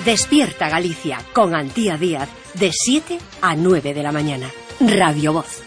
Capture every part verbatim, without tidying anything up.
Despierta Galicia con Antía Díaz de siete a nueve de la mañana. Radio Voz.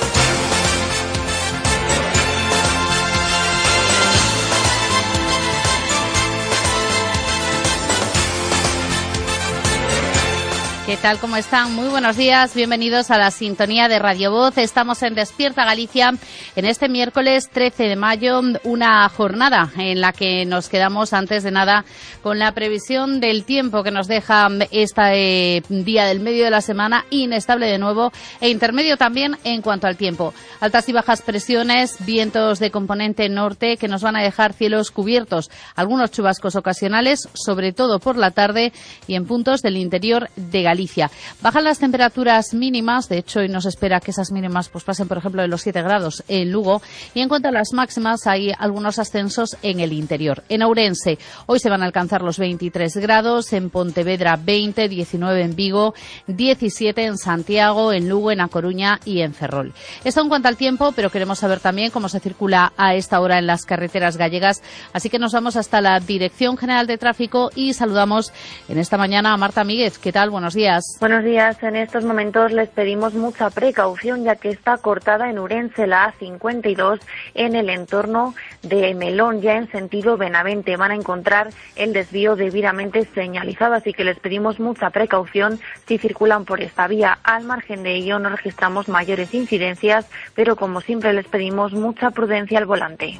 ¿Qué tal? ¿Cómo están? Muy buenos días. Bienvenidos a la sintonía de Radio Voz. Estamos en Despierta Galicia en este miércoles trece de mayo, una jornada en la que nos quedamos antes de nada con la previsión del tiempo que nos deja este eh, día del medio de la semana, inestable de nuevo e intermedio también en cuanto al tiempo. Altas y bajas presiones, vientos de componente norte que nos van a dejar cielos cubiertos, algunos chubascos ocasionales, sobre todo por la tarde y en puntos del interior de Galicia. Galicia. Bajan las temperaturas mínimas, de hecho hoy nos espera que esas mínimas pues pasen por ejemplo de los siete grados en Lugo, y en cuanto a las máximas hay algunos ascensos en el interior. En Ourense hoy se van a alcanzar los veintitrés grados, en Pontevedra veinte, diecinueve en Vigo, diecisiete en Santiago, en Lugo, en A Coruña y en Ferrol. Esto en cuanto al tiempo, pero queremos saber también cómo se circula a esta hora en las carreteras gallegas, así que nos vamos hasta la Dirección General de Tráfico y saludamos en esta mañana a Marta Míguez. ¿Qué tal? Buenos días. Buenos días. En estos momentos les pedimos mucha precaución ya que está cortada en Ourense la A cincuenta y dos en el entorno de Melón, ya en sentido Benavente. Van a encontrar el desvío debidamente señalizado, así que les pedimos mucha precaución si circulan por esta vía. Al margen de ello no registramos mayores incidencias, pero como siempre les pedimos mucha prudencia al volante.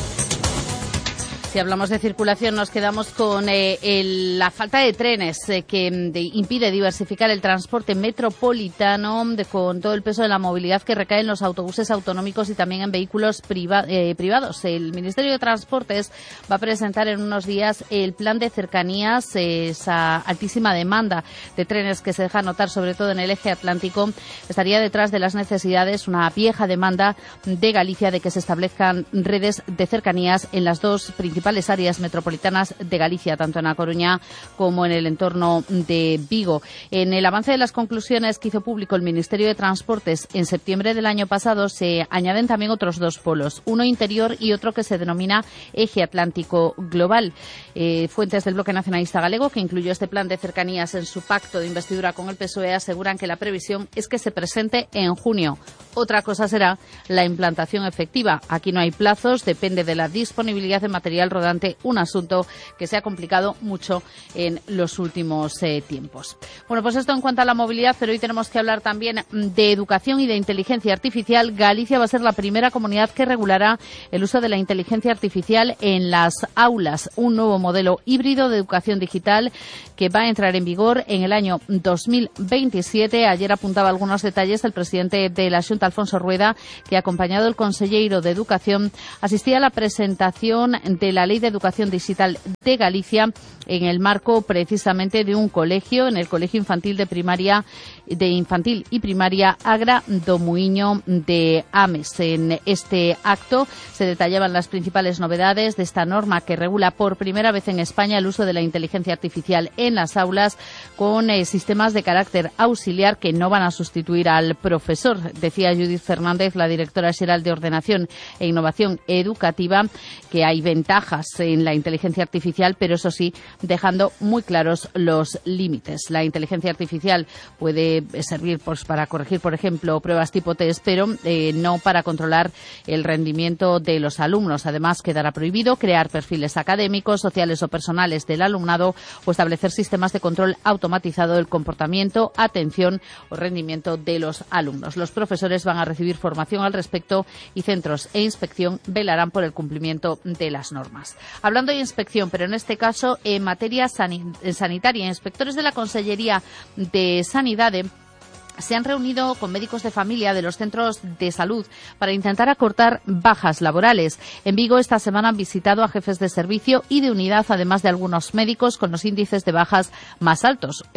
Si hablamos de circulación, nos quedamos con eh, el, la falta de trenes eh, que de, impide diversificar el transporte metropolitano de, con todo el peso de la movilidad que recae en los autobuses autonómicos y también en vehículos priva, eh, privados. El Ministerio de Transportes va a presentar en unos días el plan de cercanías, eh, esa altísima demanda de trenes que se deja notar sobre todo en el eje atlántico. Estaría detrás de las necesidades una vieja demanda de Galicia de que se establezcan redes de cercanías en las dos principales áreas metropolitanas de Galicia, tanto en A Coruña como en el entorno de Vigo. En el avance de las conclusiones que hizo público el Ministerio de Transportes en septiembre del año pasado se añaden también otros dos polos, uno interior y otro que se denomina Eje Atlántico Global. Eh, fuentes del Bloque Nacionalista Galego, que incluyó este plan de cercanías en su pacto de investidura con el P S O E, aseguran que la previsión es que se presente en junio. Otra cosa será la implantación efectiva. Aquí no hay plazos, depende de la disponibilidad de material rodante, un asunto que se ha complicado mucho en los últimos eh, tiempos. Bueno, pues esto en cuanto a la movilidad, pero hoy tenemos que hablar también de educación y de inteligencia artificial. Galicia va a ser la primera comunidad que regulará el uso de la inteligencia artificial en las aulas, un nuevo modelo híbrido de educación digital que va a entrar en vigor en el año dos mil veintisiete. Ayer apuntaba algunos detalles el presidente de la Xunta, Alfonso Rueda, que acompañado del conselleiro de Educación asistía a la presentación de la Ley de Educación Digital de Galicia en el marco precisamente de un colegio, en el Colegio Infantil de Primaria de Infantil y Primaria Agra do Muiño de Ames. En este acto se detallaban las principales novedades de esta norma que regula por primera vez en España el uso de la inteligencia artificial en las aulas con eh, sistemas de carácter auxiliar que no van a sustituir al profesor. Decía Judith Fernández, la directora general de Ordenación e Innovación Educativa, que hay ventajas en la inteligencia artificial, pero eso sí, dejando muy claros los límites. La inteligencia artificial puede servir pues, para corregir, por ejemplo, pruebas tipo test, pero eh, no para controlar el rendimiento de los alumnos. Además, quedará prohibido crear perfiles académicos, sociales o personales del alumnado o establecer sistemas de control automatizado del comportamiento, atención o rendimiento de los alumnos. Los profesores van a recibir formación al respecto y centros e inspección velarán por el cumplimiento de las normas. Hablando de inspección, pero en este caso en materia sanitaria, inspectores de la Consellería de Sanidade se han reunido con médicos de familia de los centros de salud para intentar acortar bajas laborales. En Vigo esta semana han visitado a jefes de servicio y de unidad, además de algunos médicos con los índices de bajas más altos.